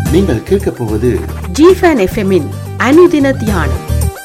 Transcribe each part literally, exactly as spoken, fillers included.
நீங்கள் கேட்கப் போவது ஜிஃபன் எஃப்எம்மின் அனுதின தியானம்.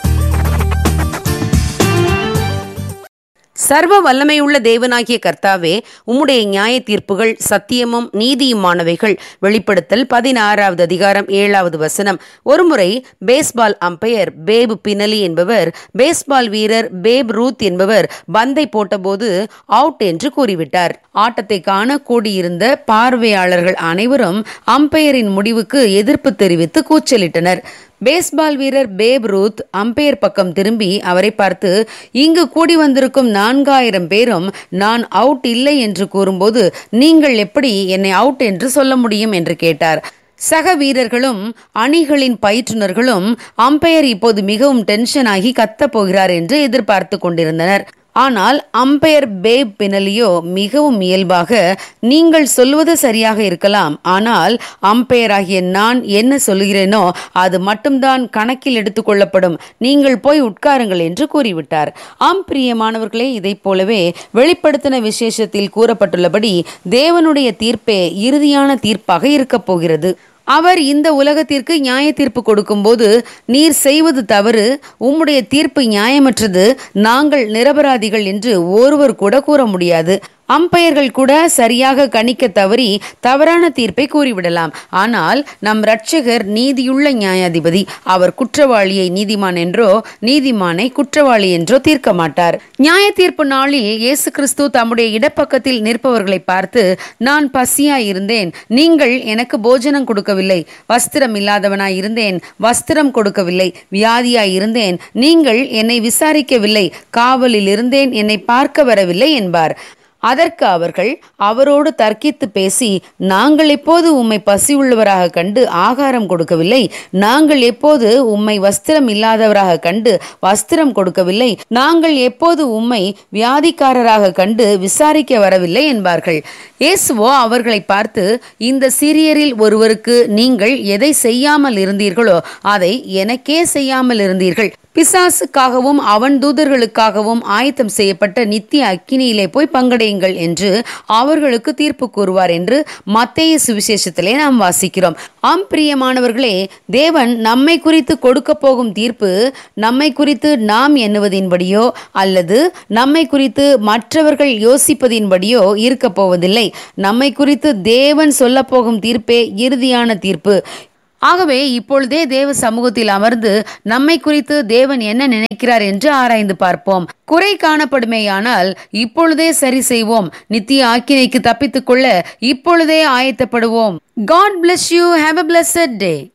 சர்வ வல்லமையுள்ள தேவனாகிய கர்த்தாவே, உம்முடைய நியாய தீர்ப்புகள் சத்தியமும் நீதியுமானவைகள். வெளிப்படுத்தல் பதினாறாவது அதிகாரம் ஏழாவது வசனம். ஒருமுறை பேஸ்பால் அம்பையர் பேப் பினலி என்பவர் பேஸ்பால் வீரர் பேப் ரூத் என்பவர் பந்தை போட்டபோது அவுட் என்று கூறிவிட்டார். ஆட்டத்தை காண கூடியிருந்த பார்வையாளர்கள் அனைவரும் அம்பையரின் முடிவுக்கு எதிர்ப்பு தெரிவித்து கூச்சலிட்டனர். பேஸ்பால் வீரர் பேப் ரூத் அம்பையர் பக்கம் திரும்பி அவரை பார்த்து, இங்கு கூடி வந்திருக்கும் நான்காயிரம் பேரும் நான் அவுட் இல்லை என்று கூறும்போது நீங்கள் எப்படி என்னை அவுட் என்று சொல்ல முடியும் என்று கேட்டார். சக வீரர்களும் அணிகளின் பயிற்றுனர்களும் அம்பையர் இப்போது மிகவும் டென்ஷன் ஆகி கத்தப் போகிறார் என்று எதிர்பார்த்து கொண்டிருந்தனர். ஆனால் அம்பையர் பேப் பினலியோ மிகவும் இயல்பாக, நீங்கள் சொல்வது சரியாக இருக்கலாம், ஆனால் அம்பையர் ஆகிய நான் என்ன சொல்லுகிறேனோ அது மட்டும்தான் கணக்கில் எடுத்துக்கொள்ளப்படும், நீங்கள் போய் உட்காருங்கள் என்று கூறிவிட்டார். ஆம் பிரியமானவர்களே, இதை போலவே வெளிப்படுத்தின விசேஷத்தில் கூறப்பட்டுள்ளபடி தேவனுடைய தீர்ப்பே இறுதியான தீர்ப்பாக இருக்கப் போகிறது. அவர் இந்த உலகத்திற்கு நியாய தீர்ப்பு கொடுக்கும் போது, நீர் செய்வது தவறு, உம்முடைய தீர்ப்பு நியாயமற்றது, நாங்கள் நிரபராதிகள் என்று ஒருவர் கூட கூற முடியாது. அம்பையர்கள் கூட சரியாக கணிக்க தவறி தவறான தீர்ப்பை கூறிவிடலாம். ஆனால் நம் இரட்சகர் நீதியுள்ள நியாயாதிபதி. அவர் குற்றவாளியை நீதிமான் என்றோ நீதிமானை குற்றவாளி என்றோ தீர்க்க மாட்டார். நியாய தீர்ப்பு நாளில் இயேசு கிறிஸ்து தம்முடைய இடப்பக்கத்தில் நிற்பவர்களை பார்த்து, நான் பசியாய் இருந்தேன், நீங்கள் எனக்கு போஜனம் கொடுக்கவில்லை, வஸ்திரம் இல்லாதவனாய் இருந்தேன், வஸ்திரம் கொடுக்கவில்லை, வியாதியாய் இருந்தேன், நீங்கள் என்னை விசாரிக்கவில்லை, காவலில் இருந்தேன், என்னை பார்க்க வரவில்லை என்பார். அதற்கு அவர்கள் அவரோடு தர்க்கித்து பேசி, நாங்கள் எப்போது உம்மை பசி உள்ளவராக கண்டு ஆகாரம் கொடுக்கவில்லை, நாங்கள் எப்போது உம்மை வஸ்திரம் இல்லாதவராக கண்டு வஸ்திரம் கொடுக்கவில்லை, நாங்கள் எப்போது உம்மை வியாதிக்காரராக கண்டு விசாரிக்க வரவில்லை என்பார்கள். இயேசுவோ அவர்களை பார்த்து, இந்த சிறியரில் ஒருவருக்கு நீங்கள் எதை செய்யாமல் இருந்தீர்களோ அதை எனக்கே செய்யாமல் இருந்தீர்கள். பிசாசுக்காகவும் அவன் தூதர்களுக்காகவும் ஆயத்தம் செய்யப்பட்ட நித்திய அக்கினியிலே போய் பங்கடையுங்கள் என்று அவர்களுக்கு தீர்ப்பு கூறுவார் என்று மத்தேயு சுவிசேஷத்திலே நாம் வாசிக்கிறோம். ஆம் பிரியமானவர்களே, தேவன் நம்மை குறித்து கொடுக்க போகும் தீர்ப்பு நம்மை குறித்து நாம் எண்ணுவதின்படியோ அல்லது நம்மை குறித்து மற்றவர்கள் யோசிப்பதின்படியோ இருக்க போவதில்லை. நம்மை குறித்து தேவன் சொல்ல போகும் தீர்ப்பே இறுதியான தீர்ப்பு. ஆகவே இப்பொழுதே தேவ சமூகத்தில் அமர்ந்து நம்மை குறித்து தேவன் என்ன நினைக்கிறார் என்று ஆராய்ந்து பார்ப்போம். குறை காணப்படுமேயானால் இப்பொழுதே சரி செய்வோம். நித்திய ஆக்கினைக்கு தப்பித்துக் கொள்ள இப்பொழுதே ஆயத்தப்படுவோம். God bless you. Have a blessed day.